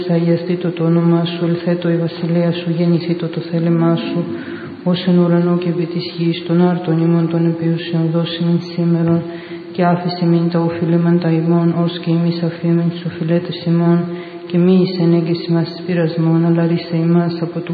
Αγιαστήτω το όνομά σου, ελθέτω η βασιλεία σου, γεννηθήτω το θέλημά σου, ως εν ουρανό και επί της γης, των άρτων ημών των επιούσιων δώσιμεν σήμερον, και άφησε μην τα οφειλήμεντα ημών, ως και εμείς αφήμεν στους οφειλέτες ημών, και μη εις ενέγγιση μας εις πειρασμόν, αλλά ρίσε ημάς από του